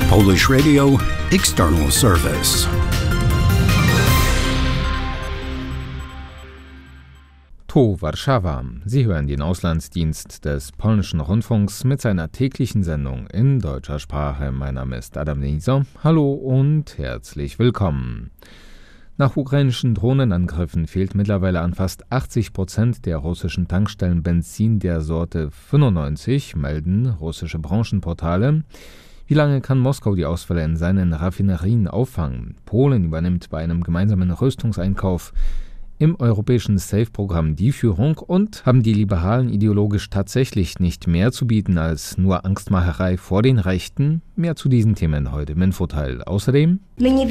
Polish Radio External Service. To Warszawa. Sie hören den Auslandsdienst des polnischen Rundfunks mit seiner täglichen Sendung in deutscher Sprache. Mein Name ist Adam Denisov. Hallo und herzlich willkommen. Nach ukrainischen Drohnenangriffen fehlt mittlerweile an fast 80% der russischen Tankstellen Benzin der Sorte 95, melden russische Branchenportale. Wie lange kann Moskau die Ausfälle in seinen Raffinerien auffangen? Polen übernimmt bei einem gemeinsamen Rüstungseinkauf im europäischen SAFE-Programm die Führung und haben die Liberalen ideologisch tatsächlich nicht mehr zu bieten als nur Angstmacherei vor den Rechten? Mehr zu diesen Themen heute im Infoteil. Außerdem: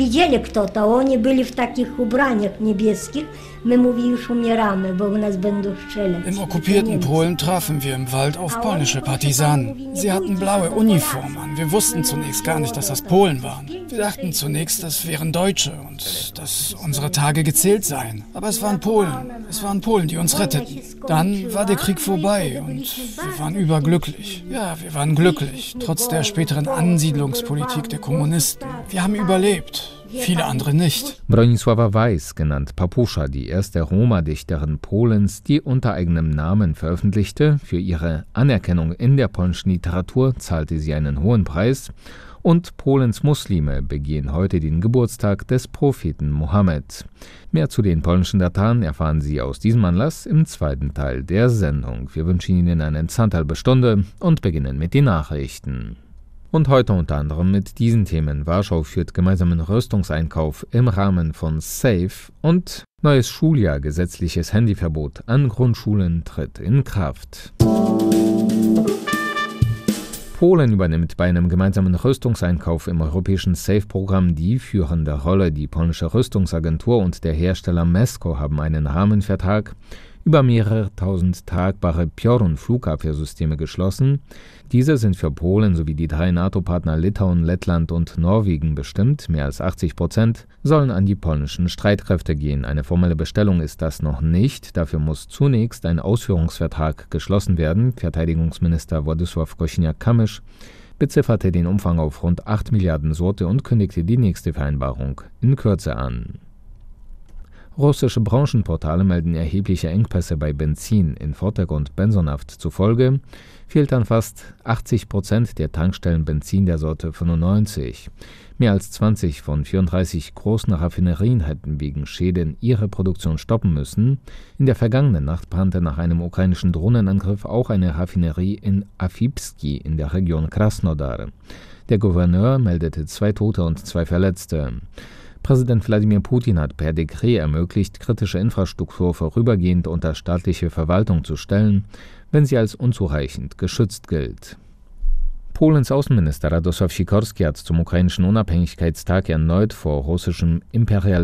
Im okkupierten Polen trafen wir im Wald auf polnische Partisanen. Sie hatten blaue Uniformen an. Wir wussten zunächst gar nicht, dass das Polen waren. Wir dachten zunächst, das wären Deutsche und dass unsere Tage gezählt seien. Aber es waren Polen. Es waren Polen, die uns retteten. Dann war der Krieg vorbei und wir waren überglücklich. Ja, wir waren glücklich, trotz der späteren Ansiedlungspolitik der Kommunisten. Wir haben überlebt. Viele andere nicht. Bronisława Weiss, genannt Papusza, die erste Roma-Dichterin Polens, die unter eigenem Namen veröffentlichte. Für ihre Anerkennung in der polnischen Literatur zahlte sie einen hohen Preis. Und Polens Muslime begehen heute den Geburtstag des Propheten Mohammed. Mehr zu den polnischen Daten erfahren Sie aus diesem Anlass im zweiten Teil der Sendung. Wir wünschen Ihnen eine halbe Stunde und beginnen mit den Nachrichten. Und heute unter anderem mit diesen Themen: Warschau führt gemeinsamen Rüstungseinkauf im Rahmen von SAFE und neues Schuljahr, gesetzliches Handyverbot an Grundschulen tritt in Kraft. Polen übernimmt bei einem gemeinsamen Rüstungseinkauf im europäischen SAFE-Programm die führende Rolle. Die polnische Rüstungsagentur und der Hersteller Mesko haben einen Rahmenvertrag über mehrere tausend tragbare Piorun-Flugabwehrsysteme geschlossen. Diese sind für Polen sowie die 3 NATO-Partner Litauen, Lettland und Norwegen bestimmt. Mehr als 80% sollen an die polnischen Streitkräfte gehen. Eine formelle Bestellung ist das noch nicht. Dafür muss zunächst ein Ausführungsvertrag geschlossen werden. Verteidigungsminister Władysław Kosiniak-Kamysz bezifferte den Umfang auf rund 8 Milliarden Zloty und kündigte die nächste Vereinbarung in Kürze an. Russische Branchenportale melden erhebliche Engpässe bei Benzin. In Vortag und Benzonaft zufolge fehlt an fast 80% der Tankstellen Benzin der Sorte 95. Mehr als 20 von 34 großen Raffinerien hätten wegen Schäden ihre Produktion stoppen müssen. In der vergangenen Nacht brannte nach einem ukrainischen Drohnenangriff auch eine Raffinerie in Afipski in der Region Krasnodar. Der Gouverneur meldete 2 Tote und 2 Verletzte. Präsident Wladimir Putin hat per Dekret ermöglicht, kritische Infrastruktur vorübergehend unter staatliche Verwaltung zu stellen, wenn sie als unzureichend geschützt gilt. Polens Außenminister Radosław Sikorski hat zum ukrainischen Unabhängigkeitstag erneut vor russischem Imperialismus